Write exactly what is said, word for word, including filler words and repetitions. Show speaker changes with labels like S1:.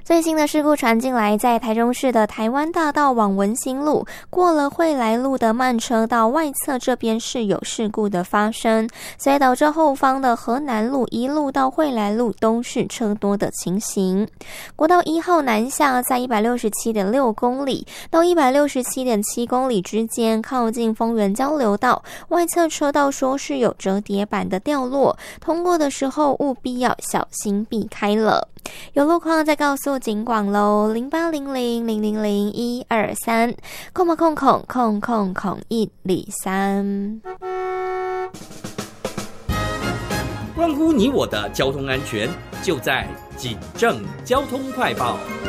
S1: 最新的事故传进来，在台中市的台湾大道往文心路过了惠来路的慢车道外侧这边是有事故的发生，所以导致后方的河南路一路到惠来路都是车多的情形。国道一号南下在 一百六十七点六公里到 一百六十七点七公里之间，靠近丰原交流道外侧车道说是有折叠板的掉落，通过的时候务必要小心避开了。有路况再告诉警广喽，零八零零零零零一二三，空嘛空空空空空一里三。
S2: 关乎你我的交通安全，就在警政交通快报。